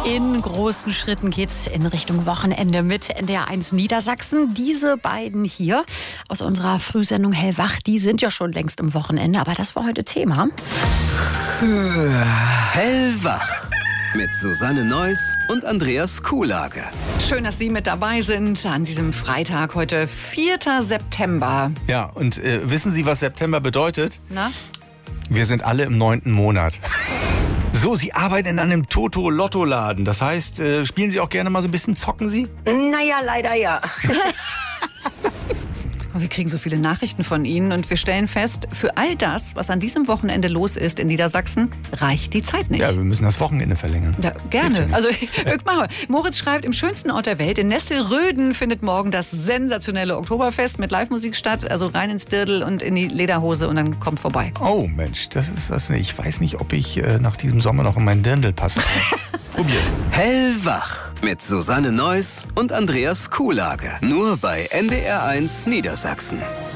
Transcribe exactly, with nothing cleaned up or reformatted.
In großen Schritten geht's in Richtung Wochenende mit N D R eins Niedersachsen. Diese beiden hier aus unserer Frühsendung Hellwach, die sind ja schon längst im Wochenende, aber das war heute Thema. Hellwach mit Susanne Neuss und Andreas Kuhlage. Schön, dass Sie mit dabei sind an diesem Freitag, heute vierter September. Ja, und äh, wissen Sie, was September bedeutet? Na? Wir sind alle im neunten Monat. So, Sie arbeiten in einem Toto-Lotto-Laden. Das heißt, äh, spielen Sie auch gerne mal so ein bisschen, zocken Sie? Naja, leider ja. Wir kriegen so viele Nachrichten von Ihnen und wir stellen fest, für all das, was an diesem Wochenende los ist in Niedersachsen, reicht die Zeit nicht. Ja, wir müssen das Wochenende verlängern. Ja, gerne. Also, machen wir. Moritz schreibt, im schönsten Ort der Welt, in Nesselröden, findet morgen das sensationelle Oktoberfest mit Live-Musik statt. Also rein ins Dirndl und in die Lederhose und dann kommt vorbei. Oh Mensch, das ist was. Ich weiß nicht, ob ich äh, nach diesem Sommer noch in meinen Dirndl passe. Probier's. Hellwach mit Susanne Neuss und Andreas Kuhlage. Nur bei N D R eins Niedersachsen.